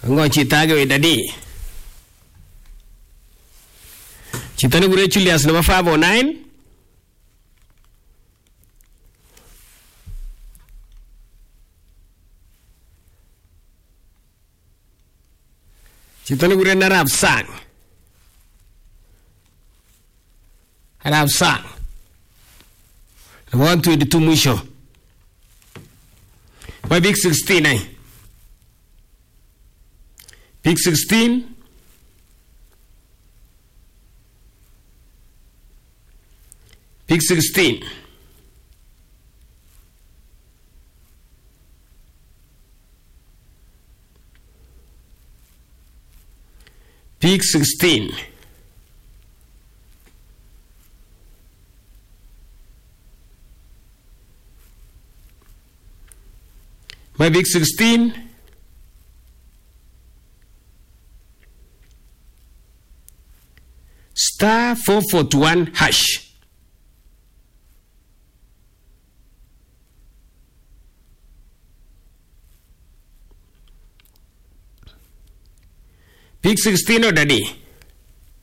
Ngo chito age we dadi. Chito nekure Julius number 509. Chito nekure Arap Sang. Arap Sang. 122 mwisho. My big 16 eh. Big 16. Big 16. Big 16. My big 16. Star 441 hash. Big 16 or daddy?